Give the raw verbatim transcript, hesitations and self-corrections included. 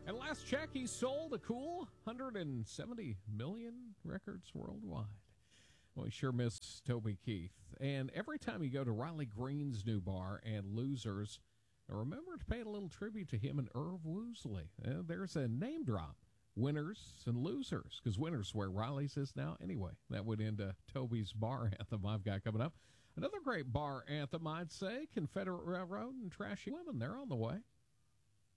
And last check, he sold a cool one hundred seventy million records worldwide. Well, we sure miss Toby Keith. And every time you go to Riley Green's new bar and Losers, remember to pay a little tribute to him and Irv Woosley. Uh, there's a name drop. Winners and losers, because Winners where Riley's is now. Anyway, that would end uh, Toby's bar anthem I've got coming up. Another great bar anthem, I'd say, Confederate Railroad and Trashy Women. They're on the way.